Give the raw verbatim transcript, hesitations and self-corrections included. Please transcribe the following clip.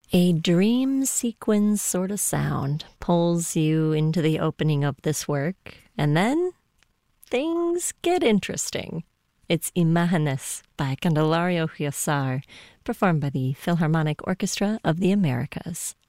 A dream sequence sort of sound pulls you into the opening of this work, and then things get interesting. It's Imágenes by Candelario Huáscar, performed by the Philharmonic Orchestra of the Americas.